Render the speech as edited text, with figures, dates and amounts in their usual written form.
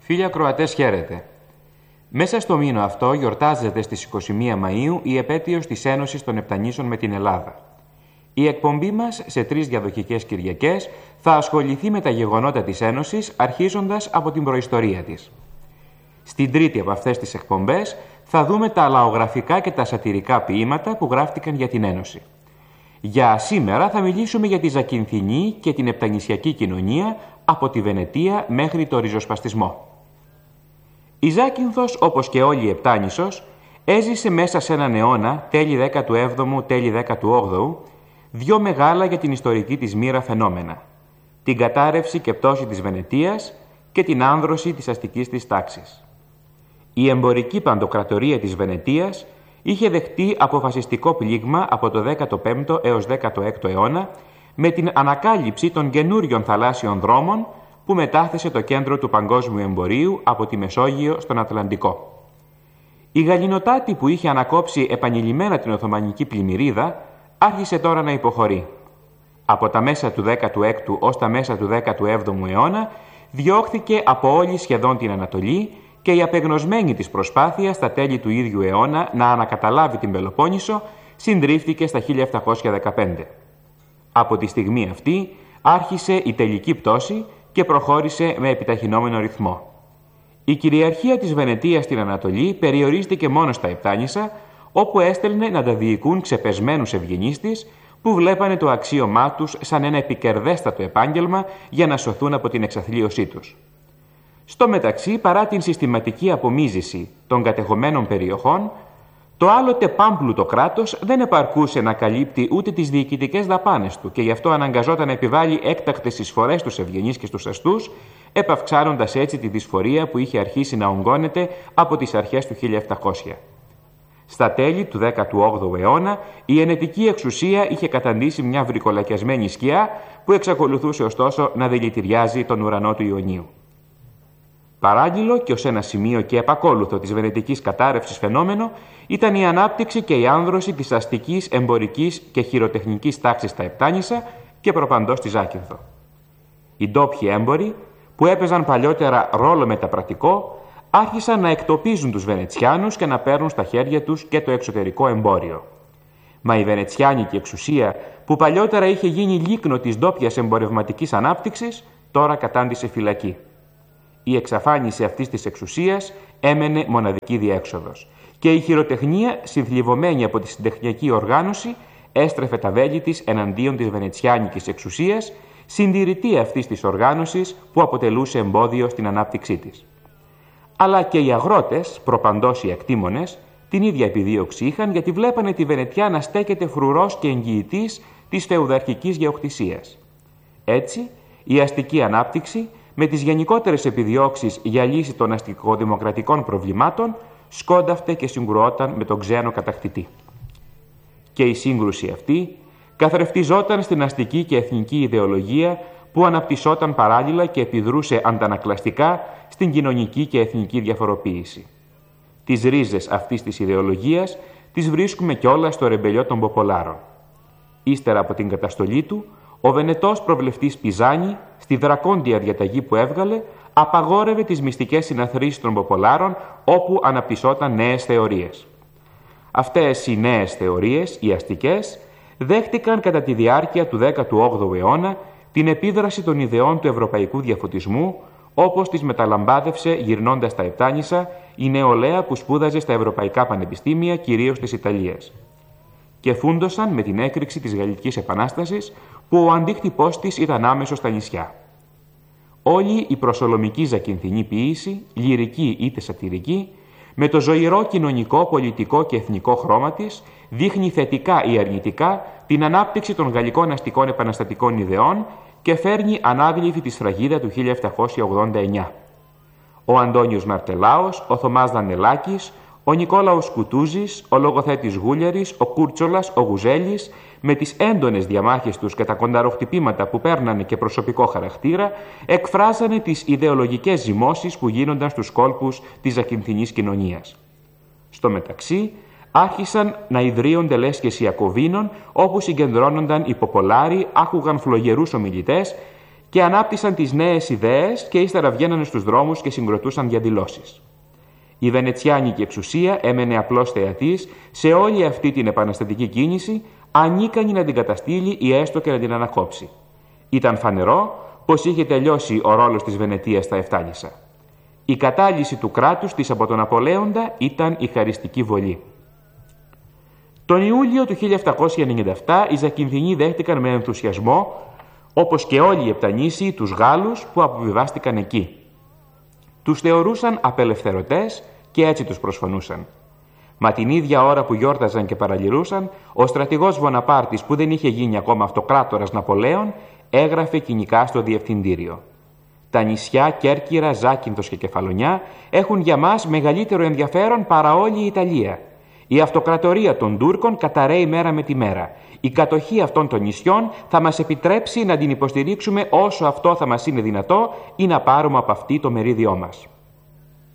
Φίλοι ακροατές, χαίρετε. Μέσα στο μήνα αυτό γιορτάζεται στις 21 Μαΐου η επέτειος της Ένωσης των Επτανήσων με την Ελλάδα. Η εκπομπή μας σε 3 διαδοχικές Κυριακές θα ασχοληθεί με τα γεγονότα της Ένωσης, αρχίζοντας από την προϊστορία της. Στην τρίτη από αυτές τις εκπομπές θα δούμε τα λαογραφικά και τα σατιρικά ποίηματα που γράφτηκαν για την Ένωση. Για σήμερα θα μιλήσουμε για τη Ζακυνθινή και την επτανησιακή κοινωνία από τη Βενετία μέχρι το ριζοσπαστισμό. Η Ζάκυνθος, όπως και όλη η Επτάνησος, έζησε μέσα σε έναν αιώνα, τέλη 17ου, τέλη 18ου, δύο μεγάλα για την ιστορική της μοίρα φαινόμενα: την κατάρρευση και πτώση της Βενετίας και την άνδρωση της αστικής της τάξης. Η εμπορική παντοκρατορία της Βενετίας είχε δεχτεί αποφασιστικό πλήγμα από το 15ο έως 16ο αιώνα με την ανακάλυψη των καινούριων θαλάσσιων δρόμων που μετάθεσε το κέντρο του παγκόσμιου εμπορίου από τη Μεσόγειο στον Ατλαντικό. Η γαληνοτάτη που είχε ανακόψει επανειλημμένα την Οθωμανική πλημμυρίδα άρχισε τώρα να υποχωρεί. Από τα μέσα του 16ου ως τα μέσα του 17ου αιώνα διώχθηκε από όλη σχεδόν την Ανατολή και η απεγνωσμένη της προσπάθεια στα τέλη του ίδιου αιώνα να ανακαταλάβει την Πελοπόννησο συντρίφθηκε στα 1715. Από τη στιγμή αυτή άρχισε η τελική πτώση και προχώρησε με επιταχυνόμενο ρυθμό. Η κυριαρχία της Βενετίας στην Ανατολή περιορίστηκε μόνο στα Επτάνησα, όπου έστελνε να τα διοικούν ξεπεσμένους ευγενείς της, που βλέπανε το αξίωμά τους σαν ένα επικερδέστατο επάγγελμα για να σωθούν από την εξαθλίωσή τους. Στο μεταξύ, παρά την συστηματική απομίζηση των κατεχομένων περιοχών, το άλλοτε πάμπλουτο κράτος δεν επαρκούσε να καλύπτει ούτε τις διοικητικές δαπάνες του και γι' αυτό αναγκαζόταν να επιβάλλει έκτακτες εισφορές στους ευγενείς και στους αστούς, επαυξάνοντας έτσι τη δυσφορία που είχε αρχίσει να ογκώνεται από τις αρχές του 1700. Στα τέλη του 18ου αιώνα, η ενετική εξουσία είχε καταντήσει μια βρικολακιασμένη σκιά που εξακολουθούσε ωστόσο να δηλητηριάζει τον ουρανό του Ιωνίου. Παράλληλο και ως ένα σημείο και επακόλουθο της βενετικής κατάρρευσης φαινόμενο ήταν η ανάπτυξη και η άνδρωση της αστικής, εμπορικής και χειροτεχνικής τάξης στα Επτάνησα και προπαντός στη Ζάκυνθο. Οι ντόπιοι έμποροι, που έπαιζαν παλιότερα ρόλο μεταπρατικό, άρχισαν να εκτοπίζουν τους Βενετσιάνους και να παίρνουν στα χέρια τους και το εξωτερικό εμπόριο. Μα η βενετσιάνικη εξουσία, που παλιότερα είχε γίνει λίκνο της ντόπιας εμπορευματικής ανάπτυξης, τώρα κατάντησε φυλακή. Η εξαφάνιση αυτής της εξουσίας έμενε μοναδική διέξοδος και η χειροτεχνία, συνθλιβωμένη από τη συντεχνιακή οργάνωση, έστρεφε τα βέλη της εναντίον της βενετσιάνικης εξουσίας, συντηρητή αυτής της οργάνωσης που αποτελούσε εμπόδιο στην ανάπτυξή της. Αλλά και οι αγρότες, προπαντός οι εκτήμονες, την ίδια επιδίωξη είχαν, γιατί βλέπανε τη Βενετιά να στέκεται φρουρός και εγγυητής της φεουδαρχικής γεωκτησίας. Έτσι, η αστική ανάπτυξη, με τις γενικότερες επιδιώξεις για λύση των αστικοδημοκρατικών προβλημάτων, σκόνταυτε και συγκρουόταν με τον ξένο κατακτητή. Και η σύγκρουση αυτή καθρεφτιζόταν στην αστική και εθνική ιδεολογία που αναπτυσσόταν παράλληλα και επιδρούσε αντανακλαστικά στην κοινωνική και εθνική διαφοροποίηση. Τις ρίζες αυτής της ιδεολογίας τις βρίσκουμε κιόλας στο ρεμπελιό των Ποπολάρων. Ύστερα από την καταστολή του, ο Βενετός προβλευτής Πιζάνη, στη δρακόντια διαταγή που έβγαλε, απαγόρευε τις μυστικές συναθρήσεις των Ποπολάρων όπου αναπτυσσόταν νέες θεωρίες. Αυτές οι νέες θεωρίες, οι αστικές, δέχτηκαν κατά τη διάρκεια του 18ου αιώνα την επίδραση των ιδεών του ευρωπαϊκού διαφωτισμού, όπως τις μεταλαμπάδευσε γυρνώντας τα Επτάνησα η νεολαία που σπούδαζε στα ευρωπαϊκά πανεπιστήμια, κυρίως της Ιταλίας. Και φούντωσαν με την έκρηξη της Γαλλικής Επανάστασης, που ο αντίκτυπός της ήταν άμεσος στα νησιά. Όλη η προσολομική ζακυνθινή ποίηση, λυρική είτε σατιρική, με το ζωηρό κοινωνικό, πολιτικό και εθνικό χρώμα της, δείχνει θετικά ή αρνητικά την ανάπτυξη των γαλλικών αστικών επαναστατικών ιδεών και φέρνει ανάγλυφη τη σφραγίδα του 1789. Ο Αντώνιος Μαρτελάος, ο Θωμάς Δανελάκης, ο Νικόλαος Κουτούζης, ο λογοθέτης Γούλιαρης, ο Κούρτσολας, ο Γουζέλης, με τις έντονες διαμάχες τους και τα κονταροχτυπήματα που παίρνανε και προσωπικό χαρακτήρα, εκφράζανε τις ιδεολογικές ζυμώσεις που γίνονταν στους κόλπους της ζακυνθινής κοινωνίας. Στο μεταξύ, άρχισαν να ιδρύονται λέσχες Ιακωβίνων, όπου συγκεντρώνονταν οι Ποπολάροι, άκουγαν φλογερούς ομιλητές και ανάπτυσαν τις νέες ιδέες και ύστερα βγαίνανε στους δρόμους και συγκροτούσαν διαδηλώσεις. Η βενετσιάνικη εξουσία έμενε απλώς θεατής σε όλη αυτή την επαναστατική κίνηση, ανίκανη να την καταστήλει ή έστω και να την ανακόψει. Ήταν φανερό πως είχε τελειώσει ο ρόλος της Βενετίας στα Εφτάλισσα. Η κατάλυση του κράτους της από τον Απολέοντα ήταν η χαριστική βολή. Τον Ιούλιο του 1797 οι Ζακυνθινοί δέχτηκαν με ενθουσιασμό, όπως και όλοι οι Επτανήσιοι, τους Γάλλους που αποβιβάστηκαν εκεί. Τους θεωρούσαν απελευθερωτές και έτσι τους προσφωνούσαν. Μα την ίδια ώρα που γιόρταζαν και παραλυρούσαν, ο στρατηγός Βοναπάρτης, που δεν είχε γίνει ακόμα αυτοκράτορας Ναπολέων, έγραφε κοινικά στο διευθυντήριο. Τα νησιά Κέρκυρα, Ζάκυνθος και Κεφαλονιά έχουν για μας μεγαλύτερο ενδιαφέρον παρά όλη η Ιταλία. Η αυτοκρατορία των Τούρκων καταραίει μέρα με τη μέρα. Η κατοχή αυτών των νησιών θα μας επιτρέψει να την υποστηρίξουμε όσο αυτό θα μας είναι δυνατό ή να πάρουμε από αυτή το μερίδιό μας.